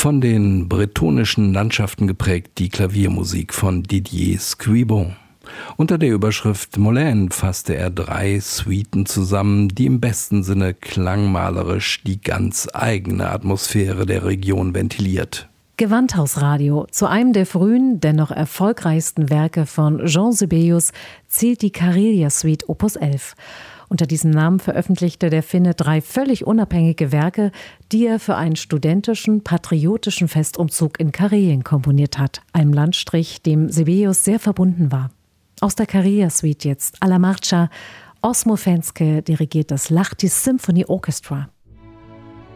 Von den bretonischen Landschaften geprägt die Klaviermusik von Didier Scribon. Unter der Überschrift Molène fasste er 3 Suiten zusammen, die im besten Sinne klangmalerisch die ganz eigene Atmosphäre der Region ventiliert. Gewandhausradio. Zu einem der frühen, dennoch erfolgreichsten Werke von Jean Sibelius zählt die Karelia-Suite Opus 11. Unter diesem Namen veröffentlichte der Finne 3 völlig unabhängige Werke, die er für einen studentischen, patriotischen Festumzug in Karelien komponiert hat, einem Landstrich, dem Sibelius sehr verbunden war. Aus der Karelia-Suite jetzt, Alla Marcia, Osmo Fenske dirigiert das Lahti Symphony Orchestra.